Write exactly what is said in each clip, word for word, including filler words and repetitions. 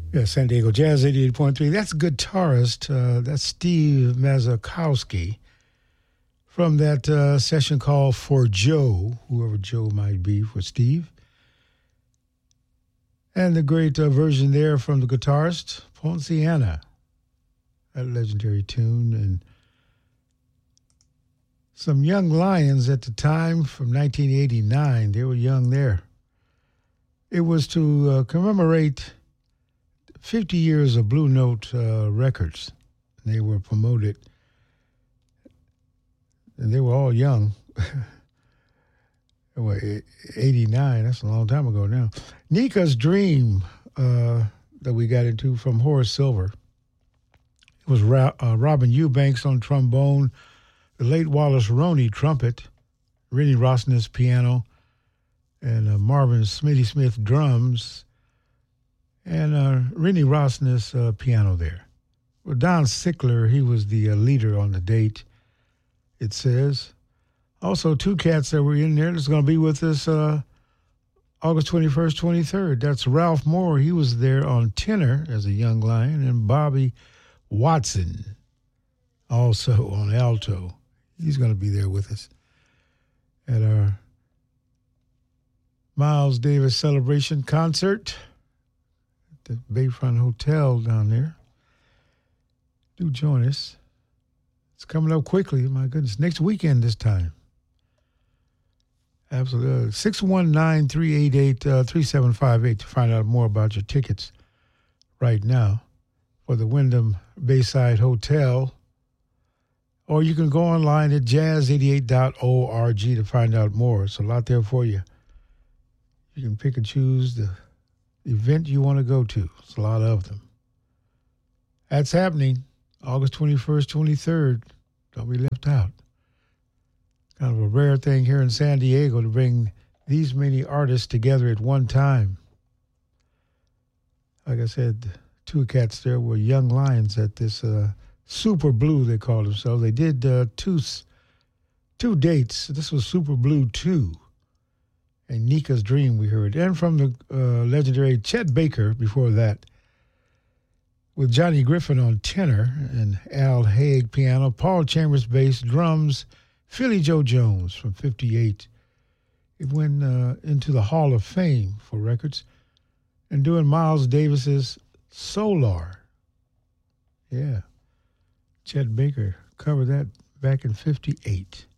Yeah, San Diego Jazz eighty-eight point three. That's guitarist. Uh, that's Steve Mazakowski from that uh, session called For Joe, whoever Joe might be for Steve. And the great uh, version there from the guitarist, Ponciana. That legendary tune. And some Young Lions at the time from nineteen eighty-nine. They were young there. It was to uh, commemorate fifty years of Blue Note uh, Records. They were promoted, and they were all young. Well, eighty-nine, that's a long time ago now. Nika's Dream uh, that we got into from Horace Silver. It was Ra- uh, Robin Eubanks on trombone, the late Wallace Roney trumpet, Rennie Rosnes piano, and uh, Marvin Smitty Smith drums, and uh, Rennie Rosnes uh, piano there. Well, Don Sickler, he was the uh, leader on the date, it says. Also, two cats that were in there that's going to be with us uh, August twenty-first, twenty-third. That's Ralph Moore. He was there on tenor as a young lion, and Bobby Watson also on alto. He's going to be there with us at our Miles Davis celebration concert at the Bayfront Hotel down there. Do join us. It's coming up quickly. My goodness. Next weekend this time. Absolutely. six one nine, three eight eight, three seven five eight to find out more about your tickets right now for the Wyndham Bayside Hotel. Or you can go online at jazz eighty-eight dot org to find out more. It's a lot there for you. You can pick and choose the event you want to go to. It's a lot of them. That's happening August twenty-first, twenty-third. Don't be left out. Kind of a rare thing here in San Diego to bring these many artists together at one time. Like I said, two cats there were young lions at this uh, Super Blue, they call themselves. They did uh, two, two dates. This was Super Blue two. And Nika's Dream, we heard. And from the uh, legendary Chet Baker before that, with Johnny Griffin on tenor and Al Haig piano, Paul Chambers bass, drums, Philly Joe Jones from fifty-eight. It went uh, into the Hall of Fame for records. And doing Miles Davis's Solar. Yeah. Chet Baker covered that back in fifty-eight.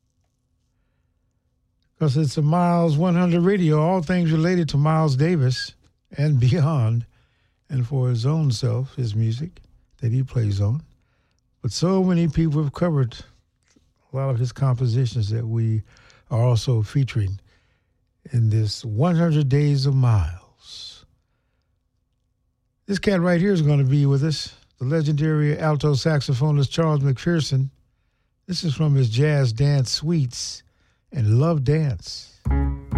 Because it's a Miles one hundred radio, all things related to Miles Davis and beyond, and for his own self, his music that he plays on. But so many people have covered a lot of his compositions that we are also featuring in this one hundred Days of Miles. This cat right here is going to be with us, the legendary alto saxophonist Charles McPherson. This is from his Jazz Dance Suites and Love Dance.